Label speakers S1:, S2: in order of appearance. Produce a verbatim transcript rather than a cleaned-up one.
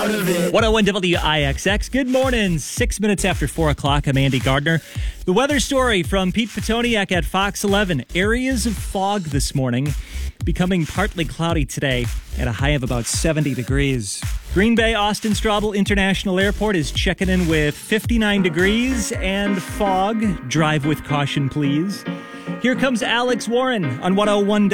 S1: one oh one W I X X. Good morning. Six minutes after four o'clock. I'm Andy Gardner. The weather story from Pete Petoniak at Fox eleven. Areas of fog this morning, becoming partly cloudy today at a high of about seventy degrees. Green Bay Austin Straubel International Airport is checking in with fifty-nine degrees and fog. Drive with caution, please. Here comes Alex Warren on one oh one